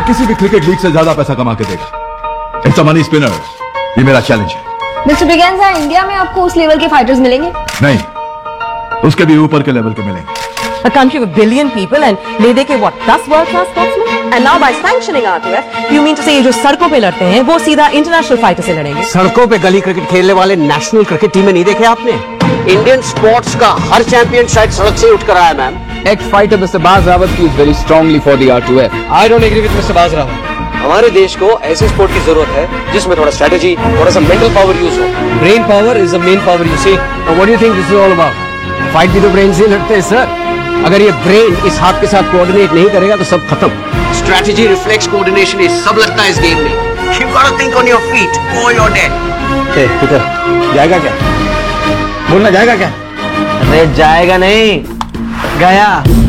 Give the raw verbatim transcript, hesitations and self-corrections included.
किसी भी cricket league से ज्यादा पैसा कमा के देगा। It's a money spinner. ये मेरा चैलेंज है। मिस्टर ब्रिगेंजा, इंडिया में आपको उस लेवल के फाइटर्स मिलेंगे? नहीं, उसके भी ऊपर के लेवल के मिलेंगे। A country with billion people and ले दे के what दस world class sportsmen? And now by sanctioning R T F, you mean to say ये जो सड़कों पे लड़ते हैं वो सीधा इंटरनेशनल फाइटर से लड़ेंगे? सड़कों पे गली क्रिकेट खेलने वाले नेशनल क्रिकेट टीम में नहीं देखे आपने? इंडियन स्पोर्ट्स का हर चैंपियन शायद सड़क से उठ कर आया ma'am. Ex-fighter Mister Baz Rawat feels very strongly for the R two F. I don't agree with Mister Baz Rawat. हमारे देश को ऐसे स्पोर्ट की जरूरत है जिसमें थोड़ा स्ट्रेटजी, थोड़ा सा मेंटल पावर यूज हो। Brain power is the main power, you see. What do you think this is all about? Fight भी तो ब्रेन से लड़ते हैं सर। अगर ये ब्रेन इस हाथ के साथ कोऑर्डिनेट नहीं करेगा तो सब खत्म। स्ट्रेटजी, रिफ्लेक्स, कोऑर्डिनेशन, ये सब लगता है इस गेम में। You gotta think on your feet or you're dead. A, Peter, जाएगा क्या? बोलना जाएगा क्या? अरे जाएगा नहीं, गया।